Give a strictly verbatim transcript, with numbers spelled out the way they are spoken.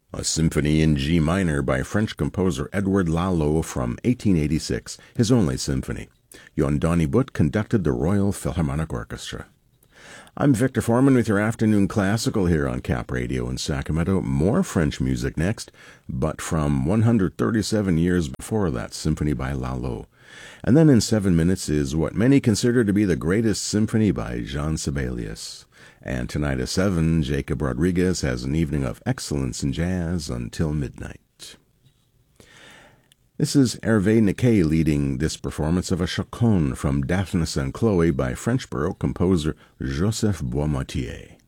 A symphony in G minor by French composer Edouard Lalo from eighteen eighty-six, his only symphony. Jon Donneybut conducted the Royal Philharmonic Orchestra. I'm Victor Foreman with your afternoon classical here on Cap Radio in Sacramento. More French music next, but from one hundred thirty-seven years before that, Symphony by Lalo. And then in seven minutes is what many consider to be the greatest symphony by Jean Sibelius. And tonight at seven, Jacob Rodriguez has an evening of excellence in jazz until midnight. This is Hervé Niquet leading this performance of a chaconne from Daphnis and Chloe by French Baroque composer Joseph Boismortier.